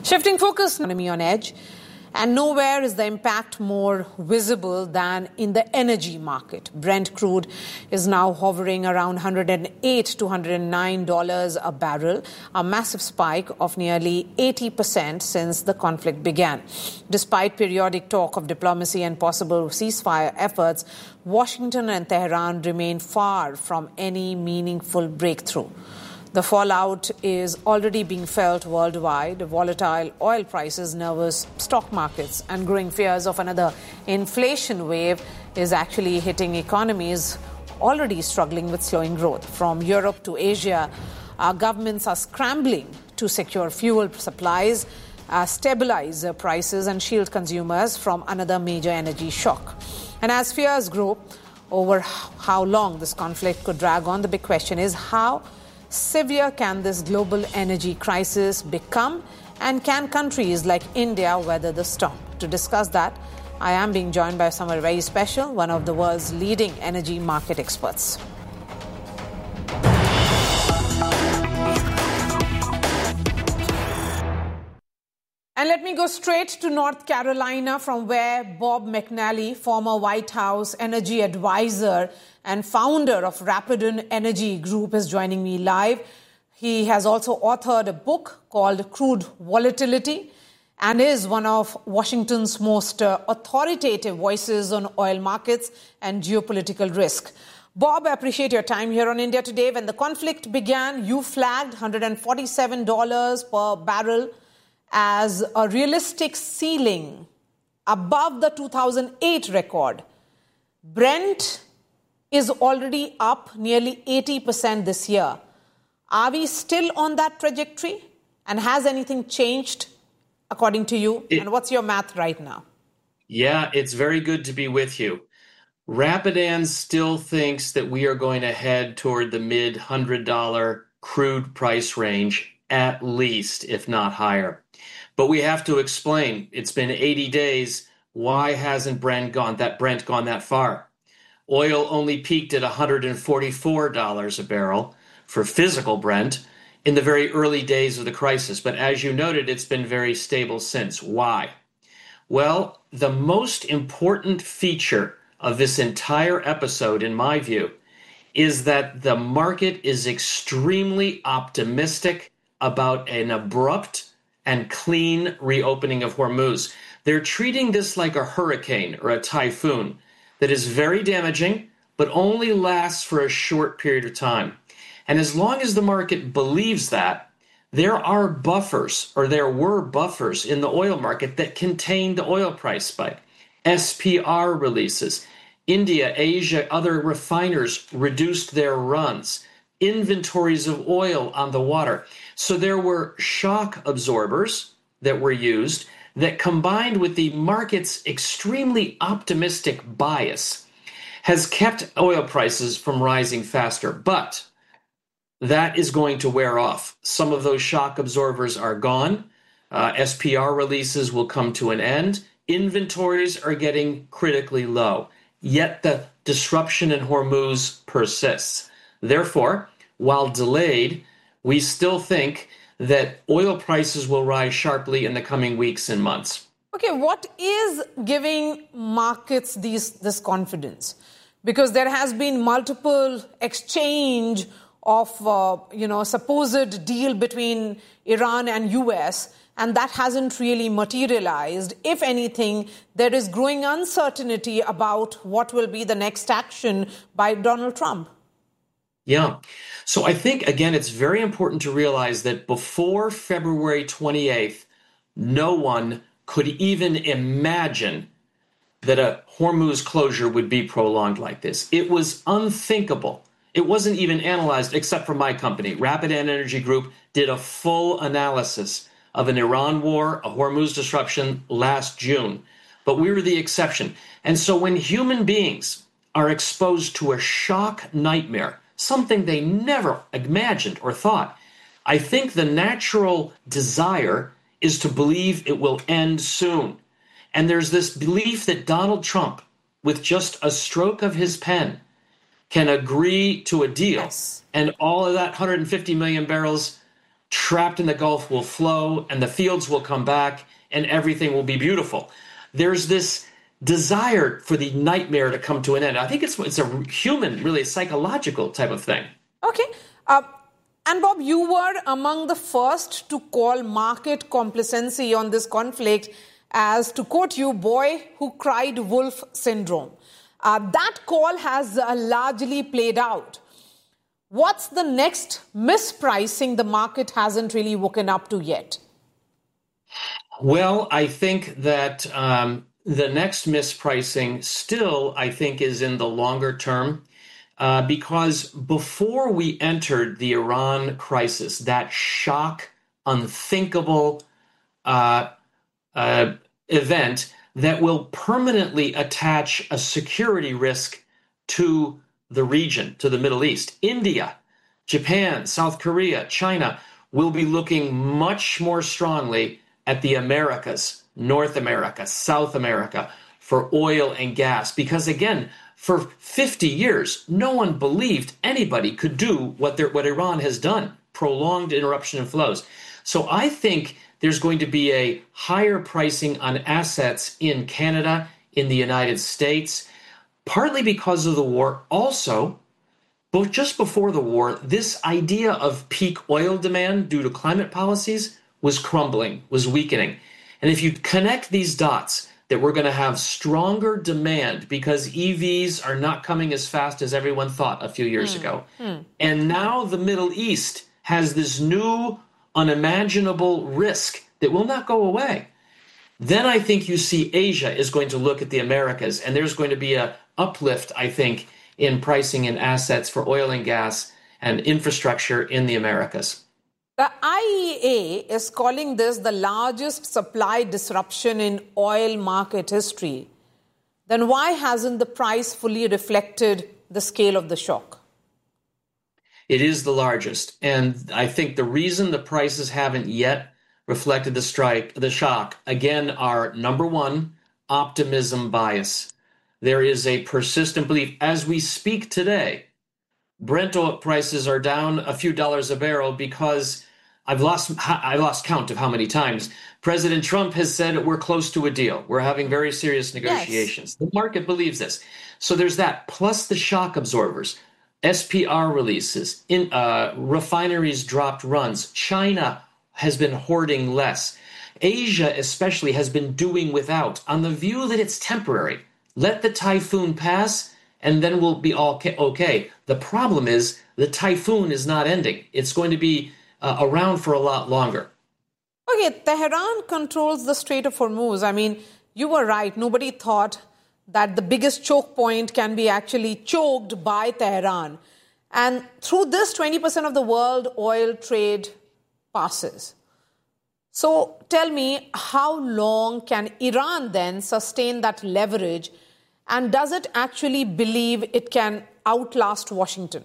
Shifting focus, economy on edge, and nowhere is the impact more visible than in the energy market. Brent crude is now hovering around $108 to $109 a barrel, a massive spike of nearly 80% since the conflict began. Despite periodic talk of diplomacy and possible ceasefire efforts, Washington and Tehran remain far from any meaningful breakthrough. The fallout is already being felt worldwide. Volatile oil prices, nervous stock markets, and growing fears of another inflation wave is actually hitting economies already struggling with slowing growth. From Europe to Asia, our governments are scrambling to secure fuel supplies, stabilize prices, and shield consumers from another major energy shock. And as fears grow over how long this conflict could drag on, the big question is how severe can this global energy crisis become, and can countries like India weather the storm? To discuss that, I am being joined by someone very special, one of the world's leading energy market experts. And let me go straight to North Carolina, from where Bob McNally, former White House energy advisor and founder of Rapidon Energy Group, is joining me live. He has also authored a book called Crude Volatility and is one of Washington's most authoritative voices on oil markets and geopolitical risk. Bob, I appreciate your time here on India Today. When the conflict began, you flagged $147 per barrel as a realistic ceiling above the 2008 record. Brent is already up nearly 80% this year. Are we still on that trajectory? And has anything changed according to you? And what's your math right now? Yeah, it's very good to be with you. Rapidan still thinks that we are going to head toward the mid $100 crude price range, at least, if not higher. But we have to explain, it's been 80 days. Why hasn't Brent gone that far? Oil only peaked at $144 a barrel for physical Brent in the very early days of the crisis. But as you noted, it's been very stable since. Why? Well, the most important feature of this entire episode, in my view, is that the market is extremely optimistic about an abrupt and clean reopening of Hormuz. They're treating this like a hurricane or a typhoon that is very damaging, but only lasts for a short period of time. And as long as the market believes that, there were buffers in the oil market that contained the oil price spike. SPR releases. India, Asia, other refiners reduced their runs. Inventories of oil on the water. So there were shock absorbers that were used that, combined with the market's extremely optimistic bias, has kept oil prices from rising faster. But that is going to wear off. Some of those shock absorbers are gone. SPR releases will come to an end. Inventories are getting critically low. Yet the disruption in Hormuz persists. Therefore, while delayed, we still think that oil prices will rise sharply in the coming weeks and months. Okay, what is giving markets this confidence? Because there has been multiple exchange of, supposed deal between Iran and US, and that hasn't really materialized. If anything, there is growing uncertainty about what will be the next action by Donald Trump. Yeah. So I think, again, it's very important to realize that before February 28th, no one could even imagine that a Hormuz closure would be prolonged like this. It was unthinkable. It wasn't even analyzed, except for my company. Rapidon Energy Group did a full analysis of an Iran war, a Hormuz disruption last June. But we were the exception. And so when human beings are exposed to a shock nightmare, something they never imagined or thought, I think the natural desire is to believe it will end soon. And there's this belief that Donald Trump, with just a stroke of his pen, can agree to a deal. Yes. And all of that 150 million barrels trapped in the Gulf will flow and the fields will come back and everything will be beautiful. There's this desire for the nightmare to come to an end. I think it's a human, really psychological type of thing. Okay. And Bob, you were among the first to call market complacency on this conflict as, to quote you, boy who cried wolf syndrome. That call has largely played out. What's the next mispricing the market hasn't really woken up to yet? Well, I think that the next mispricing still, I think, is in the longer term. Because before we entered the Iran crisis, that shock, unthinkable event that will permanently attach a security risk to the region, to the Middle East, India, Japan, South Korea, China will be looking much more strongly at the Americas, North America, South America, for oil and gas. Because again, for 50 years, no one believed anybody could do what Iran has done, prolonged interruption of flows. So I think there's going to be a higher pricing on assets in Canada, in the United States, partly because of the war. Also, but just before the war, this idea of peak oil demand due to climate policies was crumbling, was weakening. And if you connect these dots, that we're going to have stronger demand because EVs are not coming as fast as everyone thought a few years ago. And now the Middle East has this new unimaginable risk that will not go away. Then I think you see Asia is going to look at the Americas, and there's going to be an uplift, I think, in pricing and assets for oil and gas and infrastructure in the Americas. The IEA is calling this the largest supply disruption in oil market history. Then why hasn't the price fully reflected the scale of the shock? It is the largest. And I think the reason the prices haven't yet reflected the shock, again, are number one, optimism bias. There is a persistent belief. As we speak today, Brent oil prices are down a few dollars a barrel because I lost count of how many times President Trump has said we're close to a deal. We're having very serious negotiations. Yes. The market believes this. So there's that, plus the shock absorbers, SPR releases, refineries dropped runs. China has been hoarding less. Asia especially has been doing without, on the view that it's temporary. Let the typhoon pass and then we'll be all okay. The problem is the typhoon is not ending. It's going to be around for a lot longer. Okay, Tehran controls the Strait of Hormuz. I mean, you were right. Nobody thought that the biggest choke point can be actually choked by Tehran. And through this, 20% of the world oil trade passes. So tell me, how long can Iran then sustain that leverage? And does it actually believe it can outlast Washington?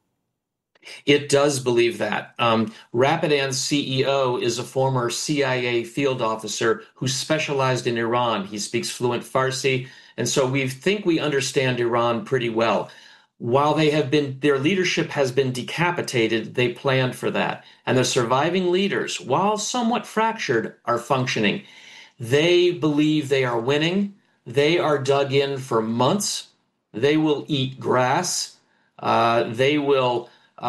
It does believe that. Rapidan's CEO is a former CIA field officer who specialized in Iran. He speaks fluent Farsi, and so we think we understand Iran pretty well. While their leadership has been decapitated, they planned for that. And the surviving leaders, while somewhat fractured, are functioning. They believe they are winning. They are dug in for months. They will eat grass. They will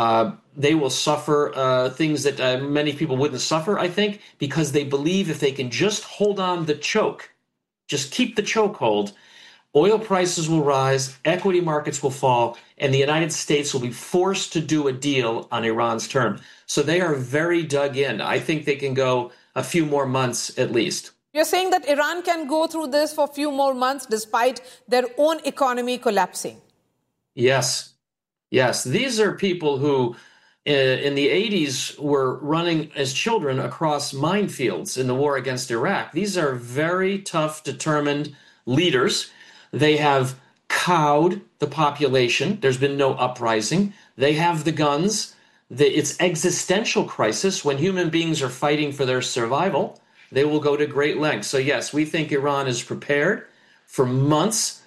suffer things that many people wouldn't suffer, I think, because they believe if they can just hold on the choke, just keep the chokehold, oil prices will rise, equity markets will fall, and the United States will be forced to do a deal on Iran's terms. So they are very dug in. I think they can go a few more months at least. You're saying that Iran can go through this for a few more months despite their own economy collapsing? Yes. Yes, these are people who in the 80s were running as children across minefields in the war against Iraq. These are very tough, determined leaders. They have cowed the population. There's been no uprising. They have the guns. It's existential crisis. When human beings are fighting for their survival, they will go to great lengths. So yes, we think Iran is prepared for months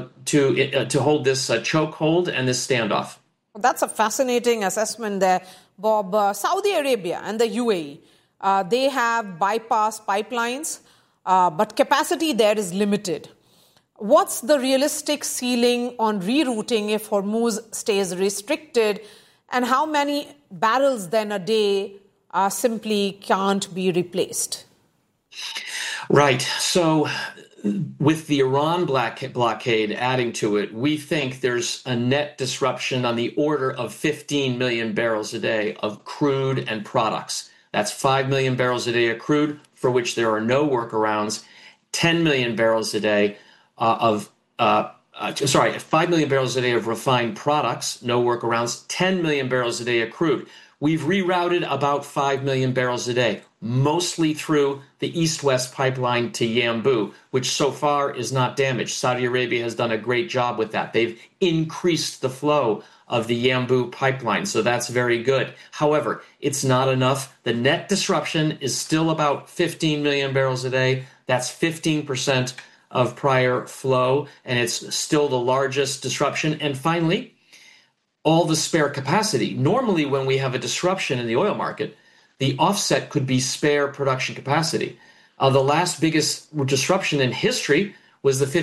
to hold this chokehold and this standoff. That's a fascinating assessment there. Bob, Saudi Arabia and the UAE, they have bypassed pipelines, but capacity there is limited. What's the realistic ceiling on rerouting if Hormuz stays restricted? And how many barrels then a day simply can't be replaced? Right. So with the Iran blockade adding to it, we think there's a net disruption on the order of 15 million barrels a day of crude and products. That's 5 million barrels a day of crude, for which there are no workarounds, 10 million barrels a day 5 million barrels a day of refined products, no workarounds, 10 million barrels a day of crude. We've rerouted about 5 million barrels a day, mostly through the east-west pipeline to Yanbu, which so far is not damaged. Saudi Arabia has done a great job with that. They've increased the flow of the Yanbu pipeline, so that's very good. However, it's not enough. The net disruption is still about 15 million barrels a day. That's 15% of prior flow, and it's still the largest disruption. And finally, all the spare capacity. Normally, when we have a disruption in the oil market, the offset could be spare production capacity. The last biggest disruption in history was the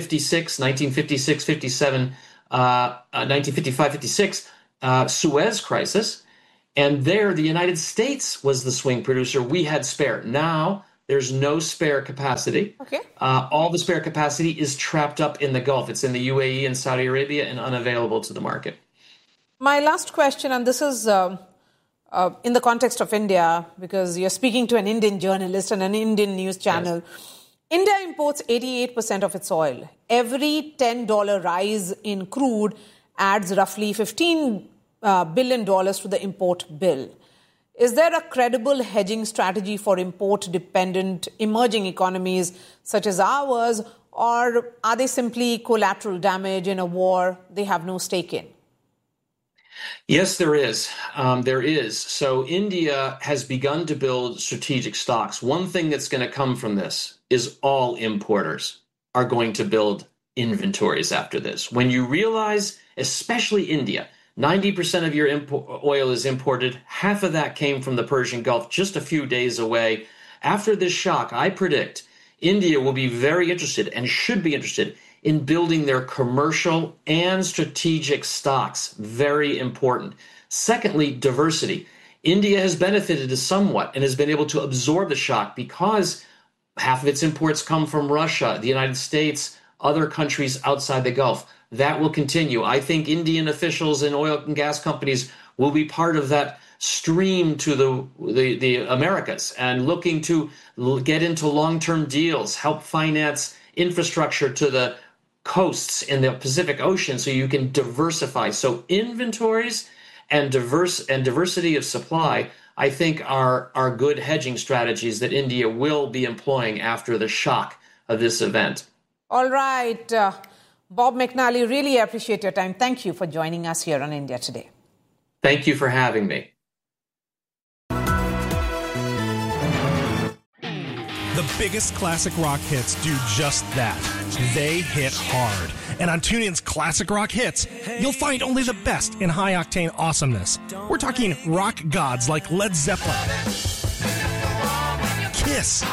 1955-56 Suez crisis. And there, the United States was the swing producer. We had spare. Now, there's no spare capacity. Okay. All the spare capacity is trapped up in the Gulf. It's in the UAE and Saudi Arabia and unavailable to the market. My last question, and this is in the context of India, because you're speaking to an Indian journalist and an Indian news channel. Yes. India imports 88% of its oil. Every $10 rise in crude adds roughly $15 billion to the import bill. Is there a credible hedging strategy for import-dependent emerging economies such as ours, or are they simply collateral damage in a war they have no stake in? Yes, there is. There is. So India has begun to build strategic stocks. One thing that's going to come from this is all importers are going to build inventories after this. When you realize, especially India, 90% of your oil is imported. Half of that came from the Persian Gulf just a few days away. After this shock, I predict India will be very interested and should be interested in building their commercial and strategic stocks. Very important. Secondly, diversity. India has benefited somewhat and has been able to absorb the shock because half of its imports come from Russia, the United States, other countries outside the Gulf. That will continue. I think Indian officials and oil and gas companies will be part of that stream to the Americas and looking to get into long-term deals, help finance infrastructure to the coasts in the Pacific Ocean so you can diversify. So inventories and diversity of supply, I think, are good hedging strategies that India will be employing after the shock of this event. All right. Bob McNally, really appreciate your time. Thank you for joining us here on India Today. Thank you for having me. The biggest classic rock hits do just that. They hit hard. And on TuneIn's Classic Rock Hits, you'll find only the best in high-octane awesomeness. We're talking rock gods like Led Zeppelin, Kiss,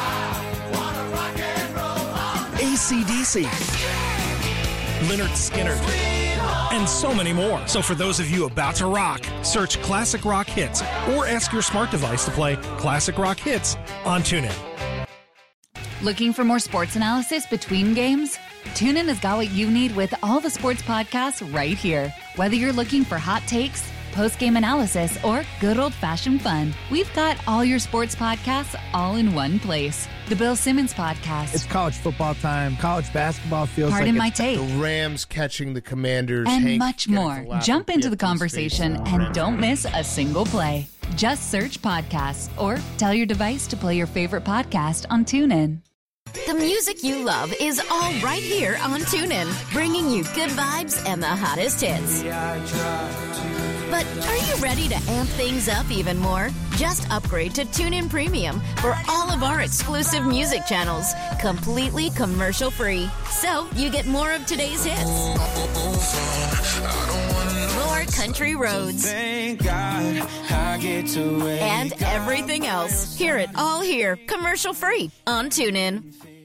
AC/DC, Lynyrd Skynyrd, and so many more. So for those of you about to rock, search Classic Rock Hits or ask your smart device to play Classic Rock Hits on TuneIn. Looking for more sports analysis between games? TuneIn has got what you need with all the sports podcasts right here. Whether you're looking for hot takes, post-game analysis, or good old-fashioned fun, we've got all your sports podcasts all in one place. The Bill Simmons Podcast. It's college football time. College basketball feels Pardon like my take. The Rams catching the Commanders. And Hank much more. Jump into the conversation and don't miss a single play. Just search podcasts or tell your device to play your favorite podcast on TuneIn. The music you love is all right here on TuneIn, bringing you good vibes and the hottest hits. But are you ready to amp things up even more? Just upgrade to TuneIn Premium for all of our exclusive music channels, completely commercial-free. So you get more of today's hits, more more country roads, Thank God I get to wake and everything else. Hear it all here, commercial free on TuneIn.